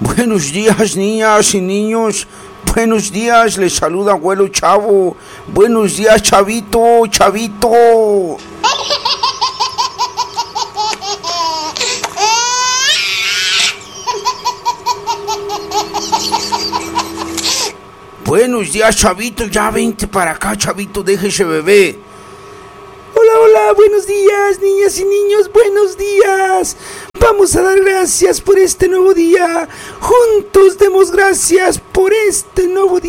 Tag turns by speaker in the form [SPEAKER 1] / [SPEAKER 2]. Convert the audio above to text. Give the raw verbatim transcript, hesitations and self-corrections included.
[SPEAKER 1] Buenos días, niñas y niños. Buenos días, les saluda abuelo Chavo. Buenos días, Chavito, Chavito. Buenos días, Chavito, ya vente para acá, Chavito, déjese bebé.
[SPEAKER 2] Hola, hola, buenos días, niñas y niños, buenos días. Vamos a dar gracias por este nuevo día. Juntos demos gracias por este nuevo día.